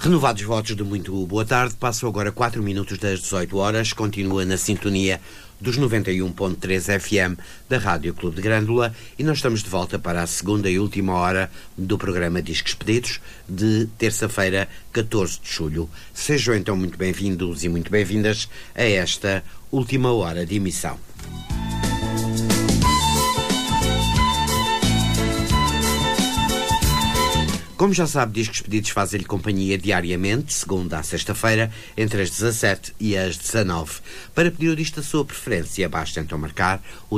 Renovados votos de muito boa tarde, passam agora 4 minutos das 18 horas, continua na sintonia dos 91.3 FM da Rádio Clube de Grândola e nós estamos de volta para a segunda e última hora do programa Discos Pedidos de terça-feira, 14 de julho. Sejam então muito bem-vindos e muito bem-vindas a esta última hora de emissão. Como já sabe, Discos Pedidos fazem-lhe companhia diariamente, segunda a sexta-feira, entre as 17 e as 19. Para pedir o disco da sua preferência, basta então marcar o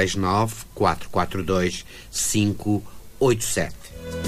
269-442-587.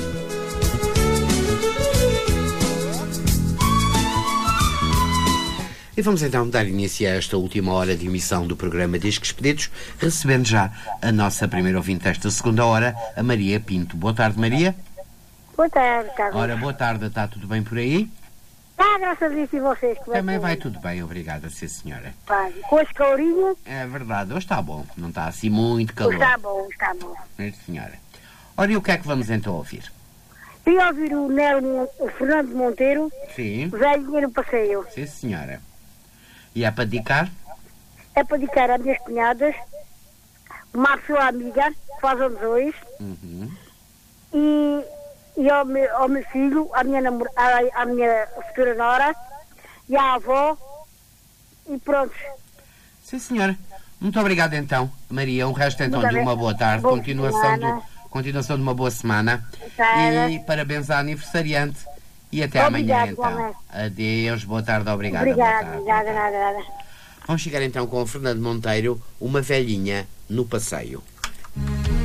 E vamos então dar início a esta última hora de emissão do programa Discos Pedidos, recebendo já a nossa primeira ouvinte desta segunda hora, a Maria Pinto. Boa tarde, Maria. Boa tarde, Carlos. Ora, boa tarde, está tudo bem por aí? Graças a Deus e vocês. Também vai tudo bem, obrigada, sim senhora. Vai. Com as calorinhas? É verdade, hoje está bom, não está assim muito calor. Está bom, está bom. Sim senhora. Ora, e o que é que vamos então ouvir? Queria ouvir o Fernando Monteiro, Sim. Velhinha no Passeio. Sim senhora. E é para dedicar? É para dedicar às minhas cunhadas, uma pessoa amiga, faz anos hoje, e ao meu filho, à minha futura nora e à avó, e pronto. Sim senhora. Muito obrigado então, Maria. Um resto então de uma boa tarde, continuação de uma boa semana. E parabéns à aniversariante. E até amanhã então. Igualmente. Adeus, boa tarde, obrigada. Obrigada, nada. Vamos chegar então com o Fernando Monteiro, uma velhinha no passeio.